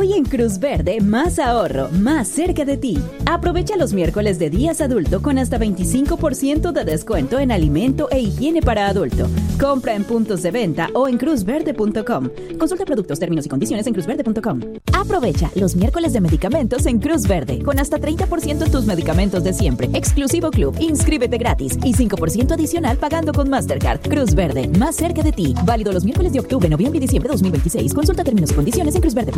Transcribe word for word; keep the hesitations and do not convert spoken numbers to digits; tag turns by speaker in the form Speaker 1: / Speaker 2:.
Speaker 1: Hoy en Cruz Verde, más ahorro, más cerca de ti. Aprovecha los miércoles de días adulto con hasta veinticinco por ciento de descuento en alimento e higiene para adulto. Compra en puntos de venta o en cruz verde punto com. Consulta productos, términos y condiciones en cruz verde punto com. Aprovecha los miércoles de medicamentos en Cruz Verde con hasta treinta por ciento en tus medicamentos de siempre. Exclusivo club. Inscríbete gratis y cinco por ciento adicional pagando con Mastercard. Cruz Verde, más cerca de ti. Válido los miércoles de octubre, noviembre y diciembre de dos mil veintiséis. Consulta términos y condiciones en cruz verde punto com.